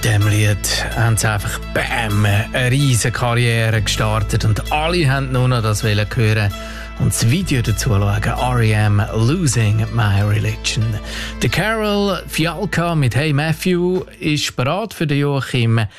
Dem Lied haben sie einfach eine riesige Karriere gestartet und alle haben nur noch das hören und das Video dazu schauen. R.E.M. Losing My Religion. Der Carol Fialka mit Hey Matthew ist bereit für den Joachim.